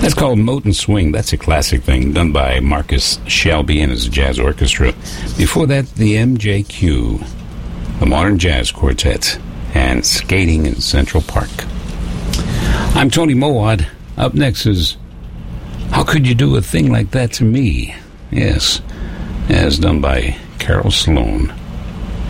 That's called Moat and Swing. That's a classic thing done by Marcus Shelby and his jazz orchestra. Before that, the MJQ, the Modern Jazz Quartet, and Skating in Central Park. I'm Tony Mowat. Up next is How Could You Do a Thing Like That to Me? Yes, as done by Carol Sloan.